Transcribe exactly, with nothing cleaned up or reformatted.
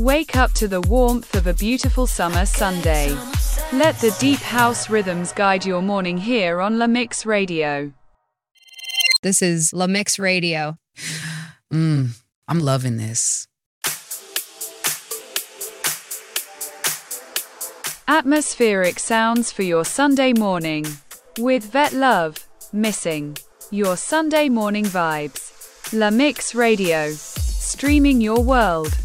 Wake up to the warmth of a beautiful summer Sunday. Let the deep house rhythms guide your morning here on La Mix Radio. This is La Mix Radio. Mmm, I'm loving this. Atmospheric sounds for your Sunday morning. With Vet Love, Missing. Your Sunday morning vibes. La Mix Radio. Streaming your world.